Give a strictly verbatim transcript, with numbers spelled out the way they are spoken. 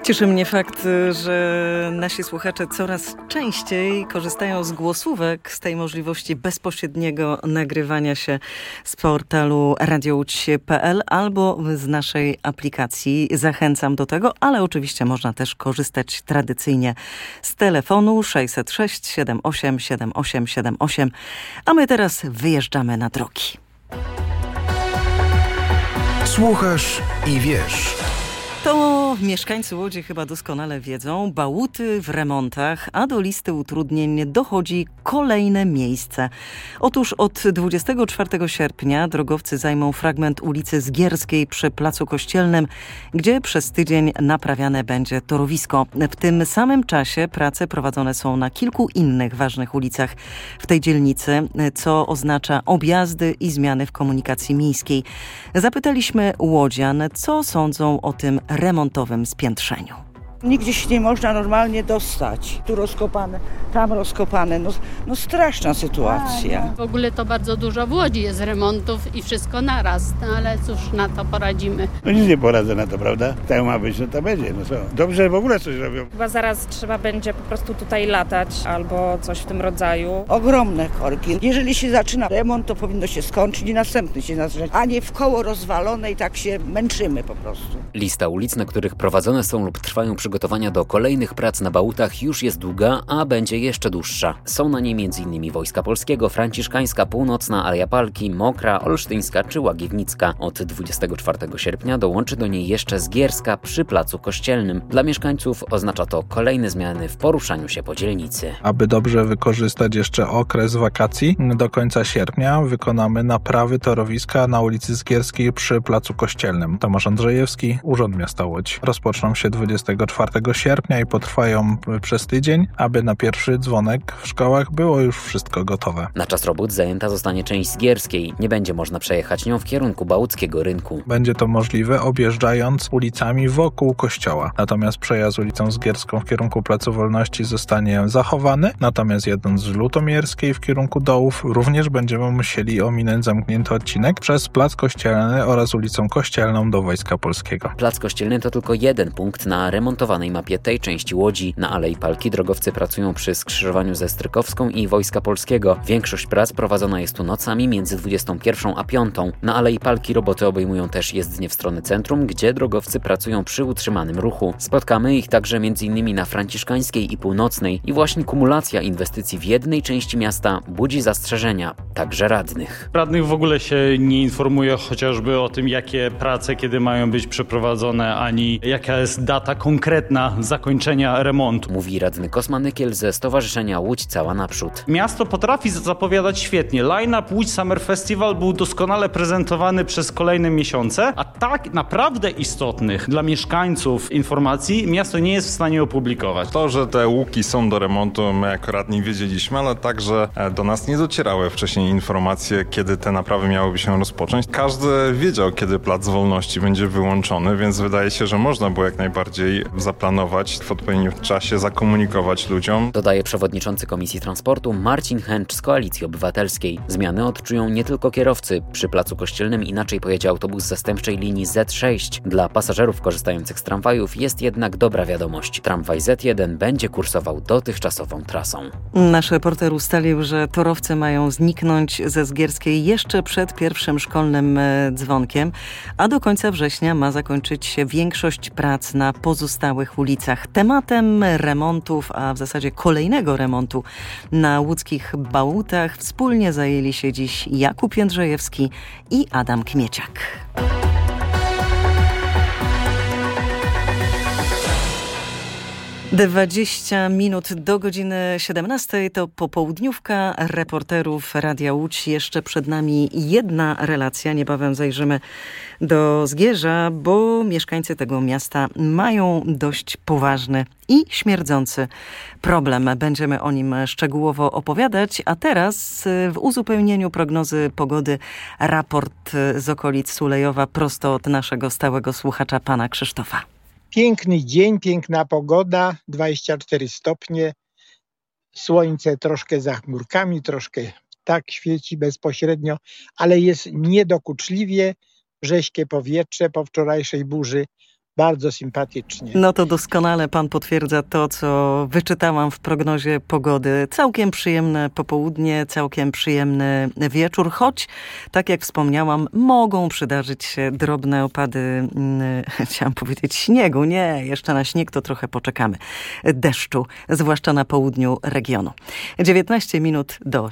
Cieszy mnie fakt, że nasi słuchacze coraz częściej korzystają z głosówek, z tej możliwości bezpośredniego nagrywania się z portalu radio łódź kropka pe el albo z naszej aplikacji. Zachęcam do tego, ale oczywiście można też korzystać tradycyjnie z telefonu sześćset sześć siedem osiem siedem osiem siedem osiem, a my teraz wyjeżdżamy na drogi. Słuchasz i wiesz. To mieszkańcy Łodzi chyba doskonale wiedzą, bałuty w remontach, a do listy utrudnień dochodzi kolejne miejsce. Otóż od dwudziestego czwartego sierpnia drogowcy zajmą fragment ulicy Zgierskiej przy Placu Kościelnym, gdzie przez tydzień naprawiane będzie torowisko. W tym samym czasie prace prowadzone są na kilku innych ważnych ulicach w tej dzielnicy, co oznacza objazdy i zmiany w komunikacji miejskiej. Zapytaliśmy łodzian, co sądzą o tym remontowym spiętrzeniu. Nigdzie się nie można normalnie dostać. Tu rozkopane, tam rozkopane. No, no straszna sytuacja. W ogóle to bardzo dużo w Łodzi jest remontów i wszystko naraz, no ale cóż na to poradzimy. No nic nie poradzę na to, prawda? Tak ma być, no to będzie. No co? Dobrze, że w ogóle coś robią. Chyba zaraz trzeba będzie po prostu tutaj latać albo coś w tym rodzaju. Ogromne korki. Jeżeli się zaczyna remont, to powinno się skończyć i następny się zacząć, a nie w koło rozwalone i tak się męczymy po prostu. Lista ulic, na których prowadzone są lub trwają przygotowania do kolejnych prac na bałutach już jest długa, a będzie jeszcze dłuższa. Są na niej m.in. Wojska Polskiego, Franciszkańska, Północna, Aleja Palki, Mokra, Olsztyńska czy Łagiewnicka. Od dwudziestego czwartego sierpnia dołączy do niej jeszcze Zgierska przy Placu Kościelnym. Dla mieszkańców oznacza to kolejne zmiany w poruszaniu się po dzielnicy. Aby dobrze wykorzystać jeszcze okres wakacji, do końca sierpnia wykonamy naprawy torowiska na ulicy Zgierskiej przy Placu Kościelnym. Tomasz Andrzejewski, Urząd Miasta Łódź. Rozpoczną się dwudziestego czwartego sierpnia i potrwają przez tydzień, aby na pierwszy dzwonek w szkołach było już wszystko gotowe. Na czas robót zajęta zostanie część Zgierskiej. Nie będzie można przejechać nią w kierunku Bałuckiego Rynku. Będzie to możliwe objeżdżając ulicami wokół kościoła. Natomiast przejazd ulicą Zgierską w kierunku Placu Wolności zostanie zachowany. Natomiast jadąc z Lutomierskiej w kierunku Dołów również będziemy musieli ominąć zamknięty odcinek przez Plac Kościelny oraz ulicą Kościelną do Wojska Polskiego. Plac Kościelny to tylko jeden punkt na remontowanej mapie tej części Łodzi. Na Alei Palki drogowcy pracują przy skrzyżowaniu ze Strykowską i Wojska Polskiego. Większość prac prowadzona jest tu nocami między dwudziestą pierwszą a piątą. Na Alei Palki roboty obejmują też jezdnię w stronę centrum, gdzie drogowcy pracują przy utrzymanym ruchu. Spotkamy ich także m.in. na Franciszkańskiej i Północnej i właśnie kumulacja inwestycji w jednej części miasta budzi zastrzeżenia, także radnych. Radnych w ogóle się nie informuje chociażby o tym, jakie prace kiedy mają być przeprowadzone, ani jaka jest data konkretna zakończenia remontu. Mówi radny Kosman Nykiel ze Stowarzyszenia Łódź Cała Naprzód. Miasto potrafi zapowiadać świetnie. Line-up Łódź Summer Festival był doskonale prezentowany przez kolejne miesiące, a tak naprawdę istotnych dla mieszkańców informacji miasto nie jest w stanie opublikować. To, że te łuki są do remontu, my jako radni wiedzieliśmy, ale także do nas nie docierały wcześniej informacje, kiedy te naprawy miałyby się rozpocząć. Każdy wiedział, kiedy Plac Wolności będzie wyłączony, więc wydaje się, że można było jak najbardziej zaplanować, w odpowiednim czasie zakomunikować ludziom. Dodaje przewodniczący Komisji Transportu Marcin Chęcz z Koalicji Obywatelskiej. Zmiany odczują nie tylko kierowcy. Przy Placu Kościelnym inaczej pojedzie autobus zastępczej linii zet sześć. Dla pasażerów korzystających z tramwajów jest jednak dobra wiadomość. Tramwaj zet jeden będzie kursował dotychczasową trasą. Nasz reporter ustalił, że torowcy mają zniknąć ze Zgierskiej jeszcze przed pierwszym szkolnym dzwonkiem, a do końca września ma zakończyć się większość prac na pozostałych ulicach. Tematem remontów, a w zasadzie kolejnego remontu na łódzkich bałutach wspólnie zajęli się dziś Jakub Jędrzejewski i Adam Kmieciak. dwadzieścia minut do godziny siedemnastej to popołudniówka reporterów Radia Łódź. Jeszcze przed nami jedna relacja. Niebawem zajrzymy do Zgierza, bo mieszkańcy tego miasta mają dość poważny i śmierdzący problem. Będziemy o nim szczegółowo opowiadać, a teraz w uzupełnieniu prognozy pogody raport z okolic Sulejowa prosto od naszego stałego słuchacza, pana Krzysztofa. Piękny dzień, piękna pogoda, dwadzieścia cztery stopnie, słońce troszkę za chmurkami, troszkę tak świeci bezpośrednio, ale jest niedokuczliwie, rześkie powietrze po wczorajszej burzy, bardzo sympatycznie. No to doskonale pan potwierdza to, co wyczytałam w prognozie pogody. Całkiem przyjemne popołudnie, całkiem przyjemny wieczór, choć, tak jak wspomniałam, mogą przydarzyć się drobne opady, hmm, chciałam powiedzieć śniegu. Nie, jeszcze na śnieg to trochę poczekamy. Deszczu, zwłaszcza na południu regionu. dziewiętnaście minut do